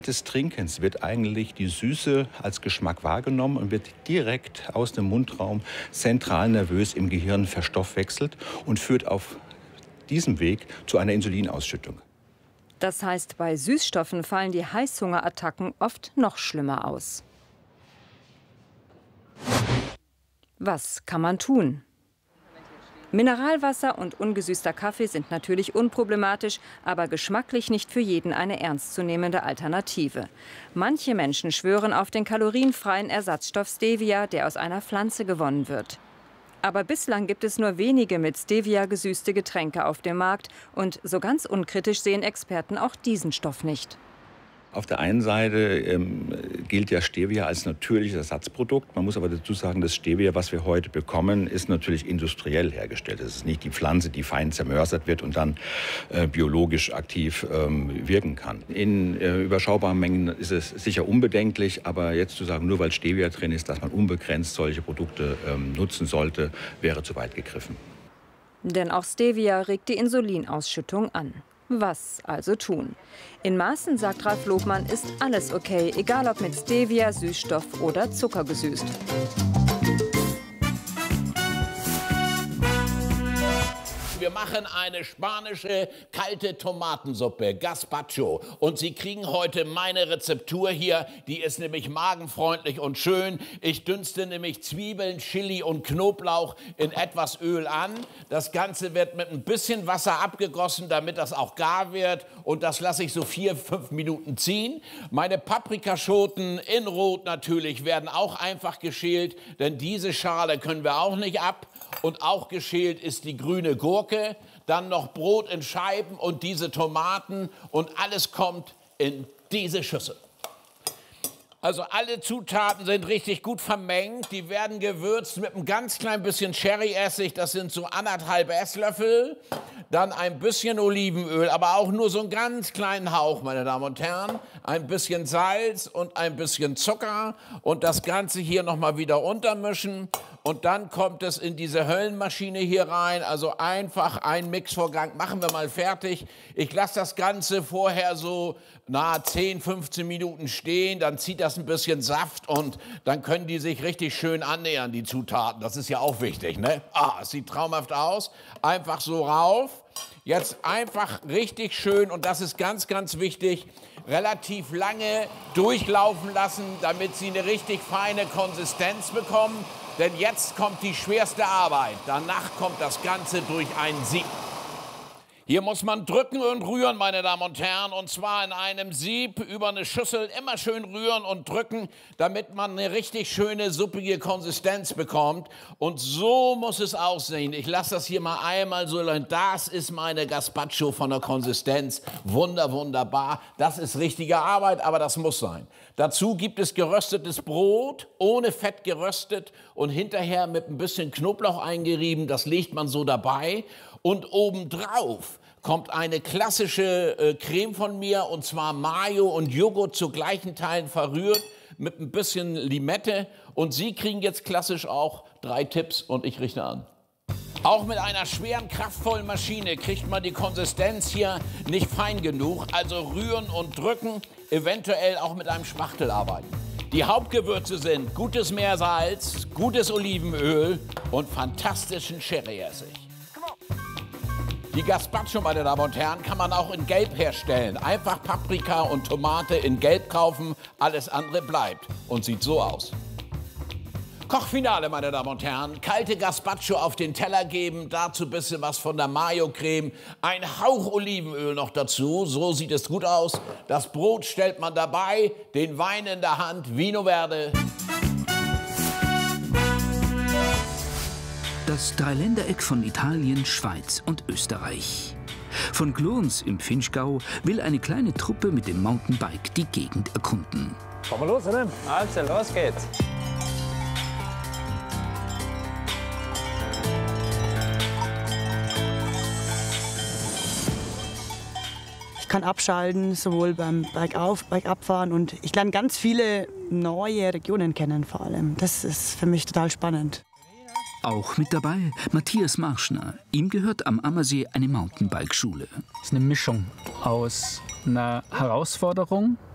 Des Trinkens wird eigentlich die Süße als Geschmack wahrgenommen und wird direkt aus dem Mundraum zentral nervös im Gehirn verstoffwechselt und führt auf diesem Weg zu einer Insulinausschüttung. Das heißt, bei Süßstoffen fallen die Heißhungerattacken oft noch schlimmer aus. Was kann man tun? Mineralwasser und ungesüßter Kaffee sind natürlich unproblematisch, aber geschmacklich nicht für jeden eine ernstzunehmende Alternative. Manche Menschen schwören auf den kalorienfreien Ersatzstoff Stevia, der aus einer Pflanze gewonnen wird. Aber bislang gibt es nur wenige mit Stevia gesüßte Getränke auf dem Markt und so ganz unkritisch sehen Experten auch diesen Stoff nicht. Auf der einen Seite gilt ja Stevia als natürliches Ersatzprodukt. Man muss aber dazu sagen, das Stevia, was wir heute bekommen, ist natürlich industriell hergestellt. Es ist nicht die Pflanze, die fein zermörsert wird und dann biologisch aktiv wirken kann. In überschaubaren Mengen ist es sicher unbedenklich, aber jetzt zu sagen, nur weil Stevia drin ist, dass man unbegrenzt solche Produkte nutzen sollte, wäre zu weit gegriffen. Denn auch Stevia regt die Insulinausschüttung an. Was also tun? In Maßen, sagt Ralf Lohmann, ist alles okay, egal ob mit Stevia, Süßstoff oder Zucker gesüßt. Wir machen eine spanische kalte Tomatensuppe, Gazpacho. Und Sie kriegen heute meine Rezeptur hier. Die ist nämlich magenfreundlich und schön. Ich dünste nämlich Zwiebeln, Chili und Knoblauch in etwas Öl an. Das Ganze wird mit ein bisschen Wasser abgegossen, damit das auch gar wird. Und das lasse ich so 4-5 Minuten ziehen. Meine Paprikaschoten in Rot natürlich werden auch einfach geschält, denn diese Schale können wir auch nicht ab. Und auch geschält ist die grüne Gurke, dann noch Brot in Scheiben und diese Tomaten und alles kommt in diese Schüssel. Also alle Zutaten sind richtig gut vermengt, die werden gewürzt mit einem ganz klein bisschen Sherryessig, das sind so 1,5 Esslöffel, dann ein bisschen Olivenöl, aber auch nur so einen ganz kleinen Hauch, meine Damen und Herren, ein bisschen Salz und ein bisschen Zucker und das Ganze hier nochmal wieder untermischen. Und dann kommt es in diese Höllenmaschine hier rein, also einfach einen Mixvorgang, machen wir mal fertig. Ich lasse das Ganze vorher so 10-15 Minuten stehen, dann zieht das ein bisschen Saft und dann können die sich richtig schön annähern, die Zutaten. Das ist ja auch wichtig, ne? Es sieht traumhaft aus. Einfach so rauf. Jetzt einfach richtig schön, und das ist ganz, ganz wichtig, relativ lange durchlaufen lassen, damit sie eine richtig feine Konsistenz bekommen. Denn jetzt kommt die schwerste Arbeit. Danach kommt das Ganze durch ein Sieb. Hier muss man drücken und rühren, meine Damen und Herren, und zwar in einem Sieb über eine Schüssel. Immer schön rühren und drücken, damit man eine richtig schöne, suppige Konsistenz bekommt. Und so muss es aussehen. Ich lasse das hier mal einmal so lang. Das ist meine Gazpacho von der Konsistenz. Wunderbar. Das ist richtige Arbeit, aber das muss sein. Dazu gibt es geröstetes Brot, ohne Fett geröstet und hinterher mit ein bisschen Knoblauch eingerieben. Das legt man so dabei. Und obendrauf kommt eine klassische Creme von mir, und zwar Mayo und Joghurt zu gleichen Teilen verrührt mit ein bisschen Limette. Und Sie kriegen jetzt klassisch auch 3 Tipps und ich richte an. Auch mit einer schweren, kraftvollen Maschine kriegt man die Konsistenz hier nicht fein genug. Also rühren und drücken, eventuell auch mit einem Spachtel arbeiten. Die Hauptgewürze sind gutes Meersalz, gutes Olivenöl und fantastischen Sherryessig. Die Gazpacho, meine Damen und Herren, kann man auch in Gelb herstellen. Einfach Paprika und Tomate in Gelb kaufen, alles andere bleibt und sieht so aus. Kochfinale, meine Damen und Herren. Kalte Gazpacho auf den Teller geben, dazu ein bisschen was von der Mayo-Creme, ein Hauch Olivenöl noch dazu, so sieht es gut aus. Das Brot stellt man dabei, den Wein in der Hand, Vino Verde. Das Dreiländereck von Italien, Schweiz und Österreich. Von Glurns im Vinschgau will eine kleine Truppe mit dem Mountainbike die Gegend erkunden. Fahren wir los, oder? Also, los geht's. Ich kann abschalten, sowohl beim Bergauf, Bergabfahren, und ich lerne ganz viele neue Regionen kennen vor allem. Das ist für mich total spannend. Auch mit dabei Matthias Marschner. Ihm gehört am Ammersee eine Mountainbike-Schule. Das ist eine Mischung aus einer Herausforderung